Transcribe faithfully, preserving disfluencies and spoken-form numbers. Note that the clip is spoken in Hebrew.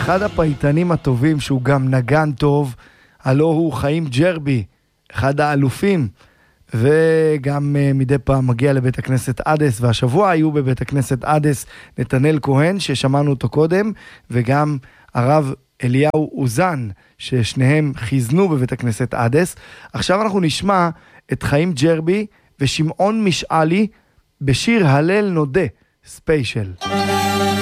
אחד הפייטנים הטובים שהוא גם נגן טוב, הלא הוא חיים ג'רבי, אחד האלופים, וגם uh, מדי פעם מגיע לבית הכנסת אדס, והשבוע היו בבית הכנסת אדס נתנאל כהן ששמענו אותו קודם, וגם הרב אליהו אוזן ששניהם חיזנו בבית הכנסת אדס. עכשיו אנחנו נשמע את חיים ג'רבי ושמעון משעלי בשיר הלל נודה ספיישל.